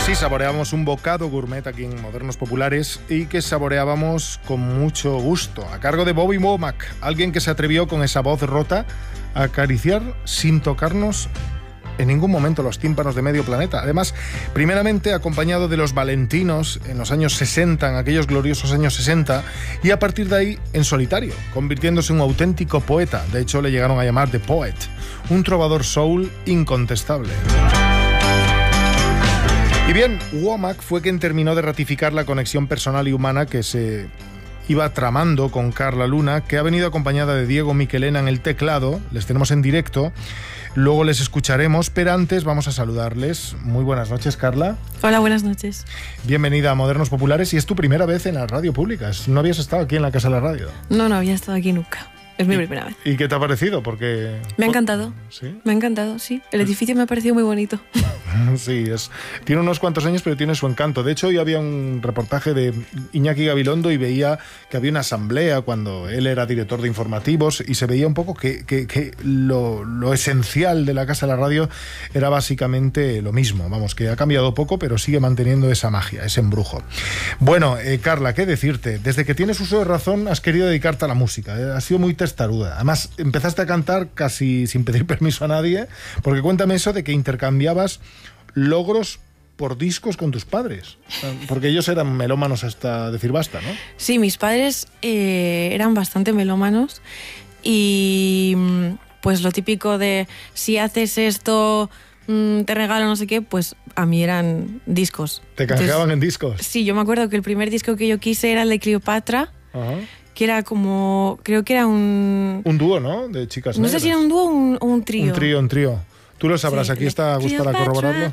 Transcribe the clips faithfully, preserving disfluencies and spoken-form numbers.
Sí, saboreábamos un bocado gourmet aquí en Modernos Populares y que saboreábamos con mucho gusto, a cargo de Bobby Womack, alguien que se atrevió con esa voz rota a acariciar sin tocarnos en ningún momento los tímpanos de medio planeta. Además, primeramente acompañado de los Valentinos en los años sesenta, en aquellos gloriosos años sesenta, y a partir de ahí en solitario, convirtiéndose en un auténtico poeta. De hecho, le llegaron a llamar The Poet, un trovador soul incontestable. Y bien, Womack fue quien terminó de ratificar la conexión personal y humana que se iba tramando con Carla Luna, que ha venido acompañada de Diego Miquelena en el teclado. Les tenemos en directo, luego les escucharemos, pero antes vamos a saludarles. Muy buenas noches, Carla. Hola, buenas noches. Bienvenida a Modernos Populares, y es tu primera vez en la radio pública. ¿No habías estado aquí en la Casa de la Radio? No, no había estado aquí nunca. Es mi ¿Y, primera vez. ¿Y qué te ha parecido? Porque me ha encantado. ¿Sí? Me ha encantado, sí. El edificio me ha parecido muy bonito. Sí, es, tiene unos cuantos años, pero tiene su encanto. De hecho, hoy había un reportaje de Iñaki Gabilondo y veía que había una asamblea cuando él era director de informativos, y se veía un poco que, que, que lo, lo esencial de la Casa de la Radio era básicamente lo mismo. Vamos, que ha cambiado poco, pero sigue manteniendo esa magia, ese embrujo. Bueno, eh, Carla, ¿qué decirte? Desde que tienes uso de razón has querido dedicarte a la música. Eh, has sido muy testaruda. Además, empezaste a cantar casi sin pedir permiso a nadie, porque cuéntame eso de que intercambiabas logros por discos con tus padres, porque ellos eran melómanos hasta decir basta, ¿no? Sí, mis padres eh, eran bastante melómanos, y pues lo típico de si haces esto te regalo no sé qué, pues a mí eran discos. ¿Te canjeaban en discos? Sí, yo me acuerdo que el primer disco que yo quise era el de Cleopatra. Ajá. Que era como, creo que era un... Un dúo, ¿no? De chicas No negras. sé si era un dúo o un, o un trío. Un trío, un trío. Tú lo sabrás, sí. Aquí está Agus para corroborarlo.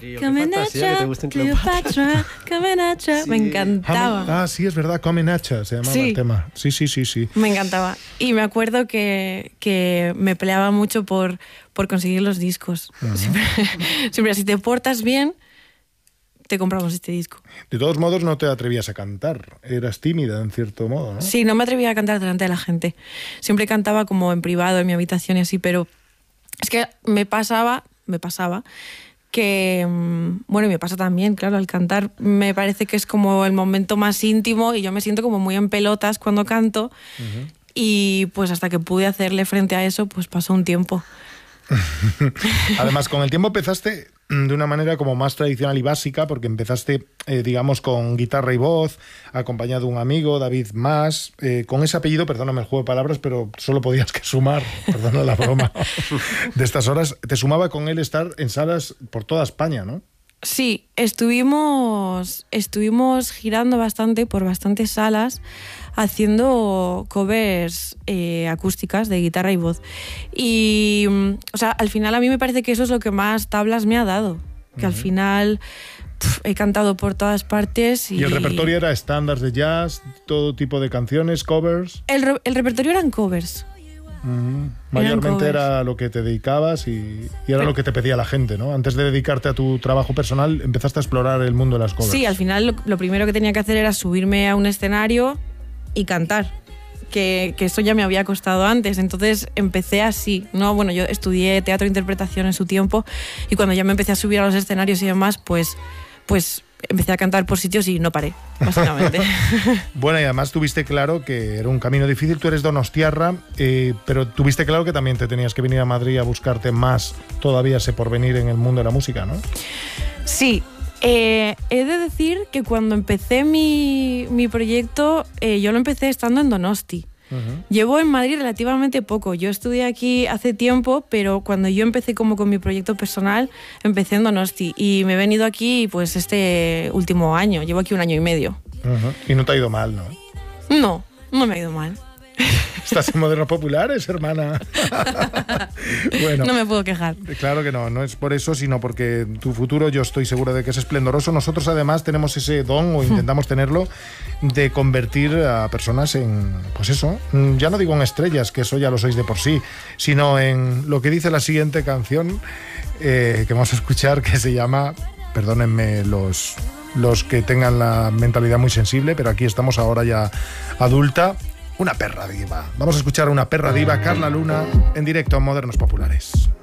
Cleopatra, Cleopatra, me encantaba. Ah, sí, es verdad, Comenacha se llamaba sí. el tema. Sí, sí, sí, sí. Me encantaba. Y me acuerdo que, que me peleaba mucho por, por conseguir los discos. Uh-huh. Siempre, siempre, si te portas bien, te compramos este disco. De todos modos, no te atrevías a cantar. Eras tímida, en cierto modo, ¿no? Sí, no me atrevía a cantar delante de la gente. Siempre cantaba como en privado, en mi habitación y así, pero es que me pasaba, me pasaba, que, bueno, y me pasa también, claro, al cantar me parece que es como el momento más íntimo y yo me siento como muy en pelotas cuando canto. Uh-huh. Y pues hasta que pude hacerle frente a eso, pues pasó un tiempo. Además, con el tiempo empezaste de una manera como más tradicional y básica, porque empezaste, eh, digamos, con guitarra y voz, acompañado de un amigo, David Mas, eh, con ese apellido, perdóname el juego de palabras, pero solo podías que sumar, perdona la broma, de estas horas, te sumaba con él estar en salas por toda España, ¿no? Sí, estuvimos, estuvimos girando bastante por bastantes salas, haciendo covers eh, acústicas de guitarra y voz. Y, o sea, al final a mí me parece que eso es lo que más tablas me ha dado. Que uh-huh. al final pff, he cantado por todas partes. ¿Y, ¿Y el repertorio era estándar de jazz, todo tipo de canciones, covers? El, re- el repertorio eran covers. Uh-huh. Mayormente era lo que te dedicabas y, y era Pero, lo que te pedía la gente, ¿no? Antes de dedicarte a tu trabajo personal, empezaste a explorar el mundo de las covers. Sí, al final lo, lo primero que tenía que hacer era subirme a un escenario y cantar, que, que eso ya me había costado antes, entonces empecé así, ¿no? Bueno, yo estudié teatro e interpretación en su tiempo, y cuando ya me empecé a subir a los escenarios y demás, pues, pues empecé a cantar por sitios y no paré, básicamente. Bueno, y además tuviste claro que era un camino difícil. Tú eres donostiarra, eh, pero tuviste claro que también te tenías que venir a Madrid a buscarte más todavía ese porvenir en el mundo de la música, ¿no? Sí. Eh, he de decir que cuando empecé mi, mi proyecto, eh, yo lo empecé estando en Donosti. Uh-huh. Llevo en Madrid relativamente poco. Yo estudié aquí hace tiempo, pero cuando yo empecé como con mi proyecto personal, empecé en Donosti. Y me he venido aquí pues este último año. Llevo aquí un año y medio. Uh-huh. Y no te ha ido mal, ¿no? No, no me ha ido mal. Estás en Modernos Populares, hermana. Bueno, no me puedo quejar. Claro que no, no es por eso, sino porque tu futuro yo estoy seguro de que es esplendoroso. Nosotros además tenemos ese don, o intentamos tenerlo, de convertir a personas en, pues eso, ya no digo en estrellas, que eso ya lo sois de por sí, sino en lo que dice la siguiente canción eh, que vamos a escuchar, que se llama, perdónenme los... los que tengan la mentalidad muy sensible, pero aquí estamos ahora ya adulta, una perra diva. Vamos a escuchar a una perra diva, Carla Luna, en directo a Modernos Populares.